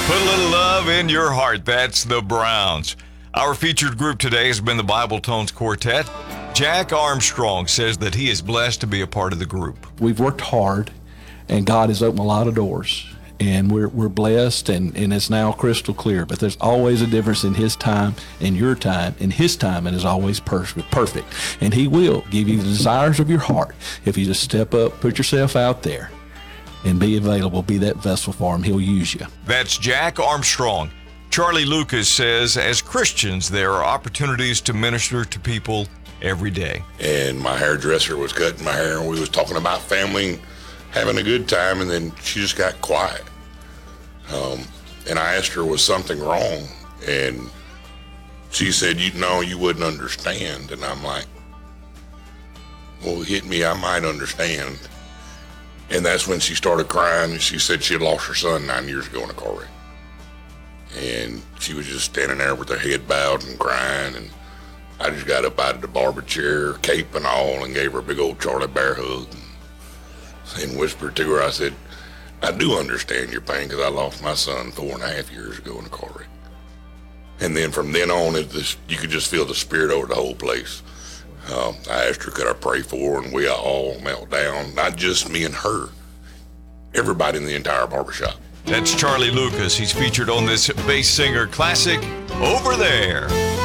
Put a little love in your heart. That's the Browns. Our featured group today has been the Bible Tones Quartet. Jack Armstrong says that he is blessed to be a part of the group. We've worked hard, and God has opened a lot of doors, and we're blessed, and it's now crystal clear. But there's always a difference in His time and your time, and His time is always perfect. And He will give you the desires of your heart if you just step up, put yourself out there, and be available, be that vessel for Him. He'll use you. That's Jack Armstrong. Charlie Lucas says, as Christians, there are opportunities to minister to people every day. And my hairdresser was cutting my hair, and we was talking about family and having a good time, and then she just got quiet. And I asked her, was something wrong? And she said, you wouldn't understand. And I'm like, well, hit me, I might understand. And that's when she started crying, and she said she had lost her son 9 years ago in a car wreck. And she was just standing there with her head bowed and crying, and I just got up out of the barber chair, cape and all, and gave her a big old Charlie Bear hug and whispered to her, I said, I do understand your pain because I lost my son 4.5 years ago in a car wreck. And then from then on, you could just feel the spirit over the whole place. I asked her, could I pray for her, and we all knelt down, not just me and her, everybody in the entire barbershop. That's Charlie Lucas. He's featured on this bass singer classic, Over There.